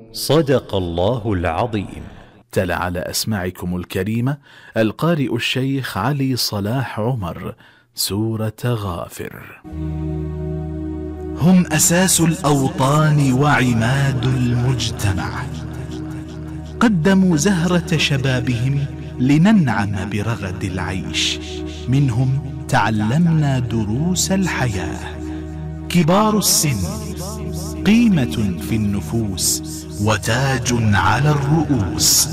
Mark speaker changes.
Speaker 1: صدق الله العظيم.
Speaker 2: تلا على أسماعكم الكريمة القارئ الشيخ علي صلاح عمر سورة غافر.
Speaker 3: هم أساس الأوطان وعماد المجتمع، قدموا زهرة شبابهم لننعم برغد العيش، منهم تعلمنا دروس الحياة. كبار السن قيمة في النفوس وتاج على الرؤوس.